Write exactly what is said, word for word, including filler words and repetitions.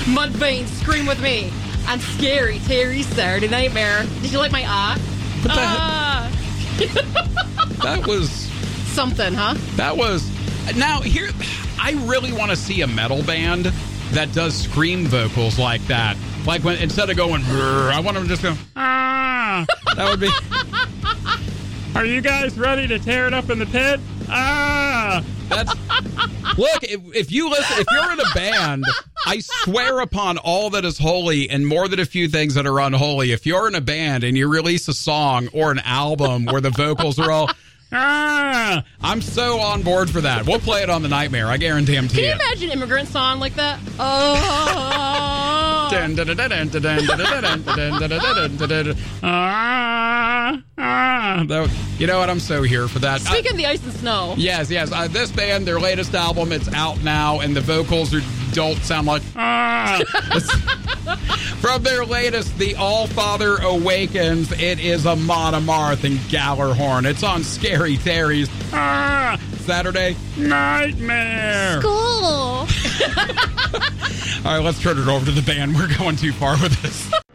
Mudvayne, Scream With Me, and Scary Terry's Saturday Nightmare. Did you like my ah? What the Ah. That was... Something, huh? That was... Now, here, I really want to see a metal band that does scream vocals like that. Like, when instead of going, I want them to just go, ah. That would be... Are you guys ready to tear it up in the pit? Ah! That's... Look, if, if you listen, if you're in a band, I swear upon all that is holy and more than a few things that are unholy, if you're in a band and you release a song or an album where the vocals are all... Ah, I'm so on board for that. We'll play it on the Nightmare. I guarantee him to Can you. you imagine Immigrant Song like that? Oh. Ah, ah. That- You know what? I'm so here for that. Speaking I- of the ice and snow. Yes, yes. Uh, this band, their latest album, it's out now, and the vocals are, don't sound like ah. From their latest, The All-Father Awakens, it is Amon Amarth and Gallarhorn. It's on Scary Terry's ah, Saturday Nightmare. Cool. All right, let's turn it over to the band. We're going too far with this.